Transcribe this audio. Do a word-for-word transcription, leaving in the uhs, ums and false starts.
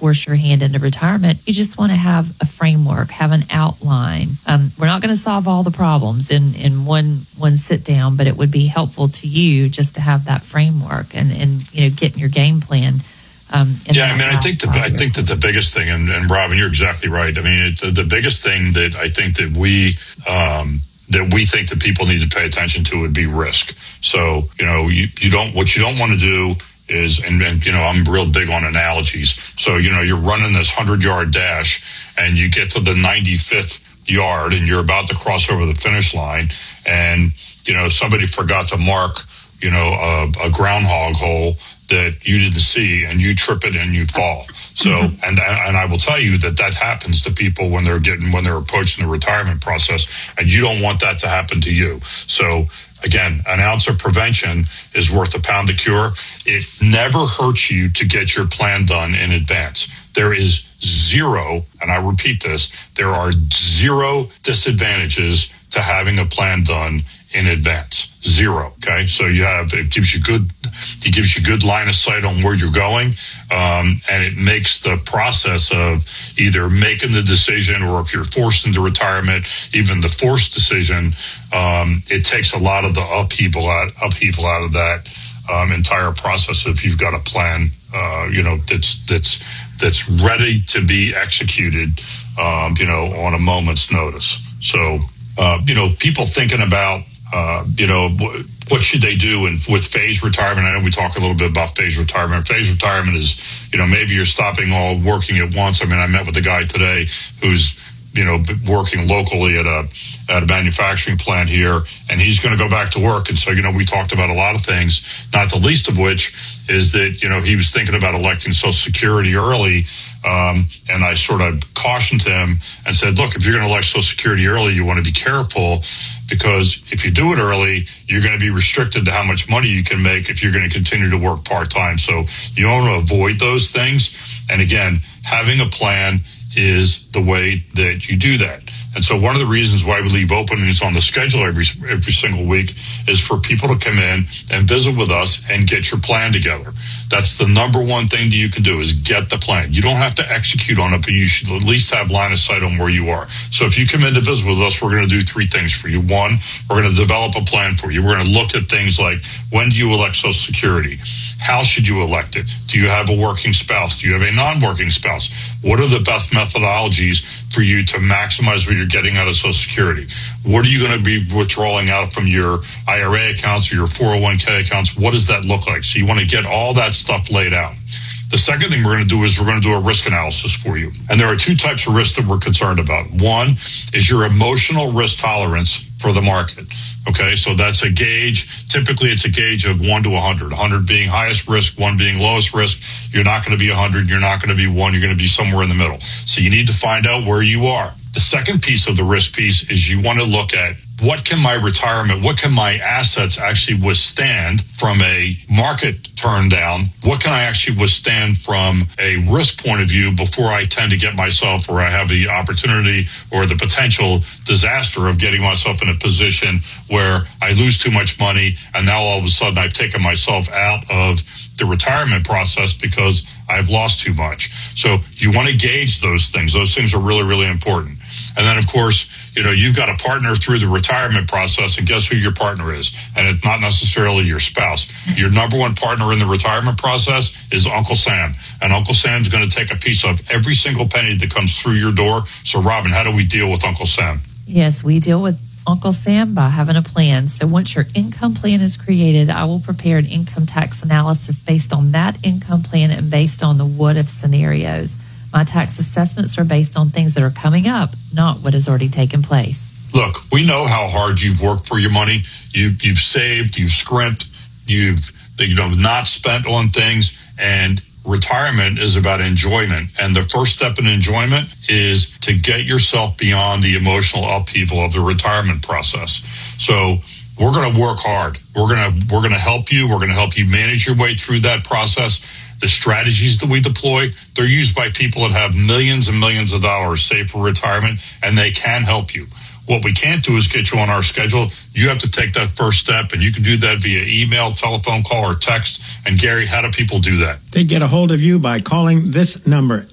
force your hand into retirement. You just want to have a framework, have an outline. Um, we're not going to solve all the problems in, in one one sit down, but it would be helpful to you just to have that framework and, and you know, getting your game plan. Um, yeah, I mean, I think the, I think that the biggest thing, and, and Robin, you're exactly right. I mean, it, the, the biggest thing that I think that we um, that we think that people need to pay attention to would be risk. So, you know, you, you don't what you don't want to do is, and, and you know, I'm real big on analogies. So, you know, you're running this hundred-yard dash, and you get to the ninety-fifth yard, and you're about to cross over the finish line, and you know, somebody forgot to mark, you know, a, a groundhog hole that you didn't see, and you trip it and you fall. So, mm-hmm. and and I will tell you that that happens to people when they're getting when they're approaching the retirement process, and you don't want that to happen to you. So, again, an ounce of prevention is worth a pound of cure. It never hurts you to get your plan done in advance. There is zero, and I repeat this, there are zero disadvantages to having a plan done in advance. Zero. Okay. So you have, it gives you good, it gives you good line of sight on where you're going. Um, and it makes the process of either making the decision, or if you're forced into retirement, even the forced decision, um, it takes a lot of the upheaval out, upheaval out of that, um, entire process. If you've got a plan, uh, you know, that's, that's, that's ready to be executed, um, you know, on a moment's notice. So, uh, you know, people thinking about, Uh, you know, what should they do in, with phased retirement? I know we talk a little bit about phased retirement. Phased retirement is, you know, maybe you're stopping all working at once. I mean, I met with a guy today who's, you know, working locally at a at a manufacturing plant here, and he's going to go back to work. And so, you know, we talked about a lot of things, not the least of which is that, you know, he was thinking about electing Social Security early. Um, and I sort of cautioned him and said, look, if you're going to elect Social Security early, you want to be careful, because if you do it early, you're going to be restricted to how much money you can make if you're going to continue to work part-time. So you want to avoid those things. And again, having a plan is the way that you do that. And so one of the reasons why we leave openings on the schedule every every single week is for people to come in and visit with us and get your plan together. That's the number one thing that you can do, is get the plan. You don't have to execute on it, but you should at least have line of sight on where you are. So if you come in to visit with us, we're going to do three things for you. One, we're going to develop a plan for you. We're going to look at things like, when do you elect Social Security? How should you elect it? Do you have a working spouse? Do you have a non-working spouse? What are the best methodologies for you to maximize what you're getting out of Social Security? What are you going to be withdrawing out from your I R A accounts or your four oh one k accounts? What does that look like? So you want to get all that stuff laid out. The second thing we're going to do is we're going to do a risk analysis for you. And there are two types of risks that we're concerned about. One is your emotional risk tolerance for the market. Okay, so that's a gauge. Typically, it's a gauge of one to one hundred. one hundred being highest risk, one being lowest risk. You're not going to be one hundred. You're not going to be one. You're going to be somewhere in the middle. So you need to find out where you are. The second piece of the risk piece is you want to look at, what can my retirement, what can my assets actually withstand from a market turn down? What can I actually withstand from a risk point of view before I tend to get myself, or I have the opportunity or the potential disaster of getting myself in a position where I lose too much money, and now all of a sudden I've taken myself out of the retirement process because I've lost too much. So you want to gauge those things. Those things are really, really important. And then, of course, you know, you've got a partner through the retirement process, and guess who your partner is? And it's not necessarily your spouse. Your number one partner in the retirement process is Uncle Sam. And Uncle Sam's going to take a piece of every single penny that comes through your door. So, Robin, how do we deal with Uncle Sam? Yes, we deal with Uncle Sam by having a plan. So once your income plan is created, I will prepare an income tax analysis based on that income plan and based on the what-if scenarios. My tax assessments are based on things that are coming up, not what has already taken place. Look, we know how hard you've worked for your money. You've, you've saved, you've scrimped, you've you know not spent on things, and retirement is about enjoyment. And the first step in enjoyment is to get yourself beyond the emotional upheaval of the retirement process. So we're going to work hard. We're going to we're going to help you. We're going to help you manage your way through that process. The strategies that we deploy, they're used by people that have millions and millions of dollars saved for retirement, and they can help you. What we can't do is get you on our schedule. You have to take that first step, and you can do that via email, telephone call, or text. And Gary, how do people do that? They get a hold of you by calling this number,